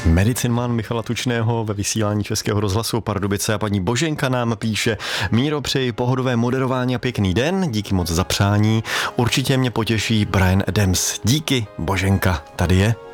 Medicine Man Michala Tučného ve vysílání Českého rozhlasu Pardubice a paní Boženka nám píše: Míro, přeji pohodové moderování a pěkný den, díky moc za přání, určitě mě potěší Bryan Adams. Díky, Boženka, tady je